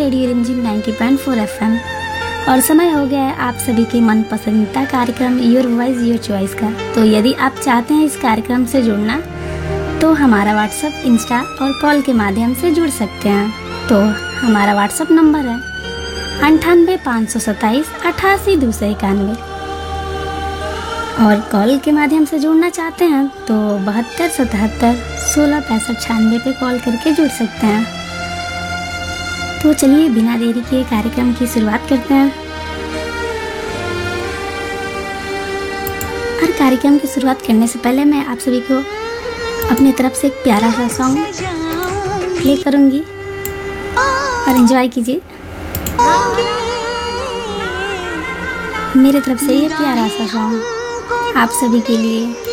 Radio रिमझिम 90.4 FM और समय हो गया है आप सभी के मन पसंदीदा कार्यक्रम योर वॉइस योर चॉइस का। तो यदि आप चाहते हैं इस कार्यक्रम से जुड़ना तो हमारा व्हाट्सएप, इंस्टा और कॉल के माध्यम से जुड़ सकते हैं। तो हमारा व्हाट्सएप नंबर है 98 527 88 291 और कॉल के माध्यम से जुड़ना चाहते हैं तो 72 77 16 65 96 पे कॉल करके जुड़ सकते हैं। तो चलिए बिना देरी के कार्यक्रम की शुरुआत करते हैं। हर कार्यक्रम की शुरुआत करने से पहले मैं आप सभी को अपनी तरफ से एक प्यारा सा सॉन्ग प्ले करूंगी और एंजॉय कीजिए। मेरे तरफ से ये प्यारा सा सॉन्ग आप सभी के लिए।